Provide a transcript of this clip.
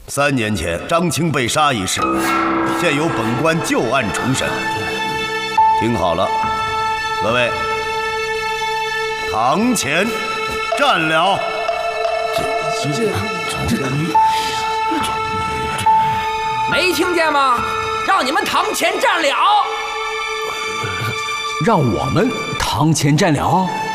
3年前张青被杀一事，现由本官就案重审。听好了，各位，堂前站了。 没听见吗？让你们堂前站了。 让我们堂前站了。